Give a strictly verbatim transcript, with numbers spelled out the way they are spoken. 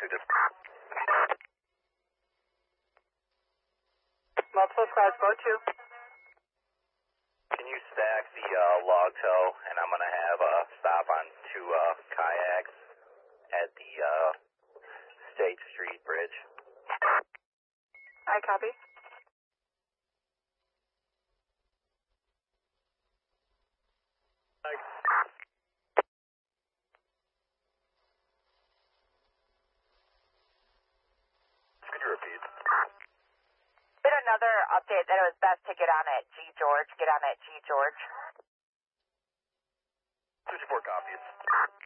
executive. Multiple squads, go to. Can you stack the uh, log tow, and I'm going to have a stop on two uh, kayaks at the uh, State Street Bridge. I copy. Could you repeat? Been another update that it was best to get on at G. George. Get on at G. George. fifty-four copies.